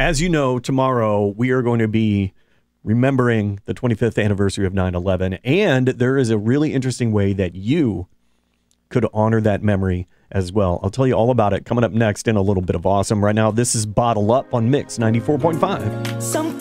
as you know, tomorrow we are going to be remembering the 25th anniversary of 9/11, and there is a really interesting way that you could honor that memory as well. I'll tell you all about it coming up next in a little bit of awesome. Right now, this is Bottle Up on Mix 94.5.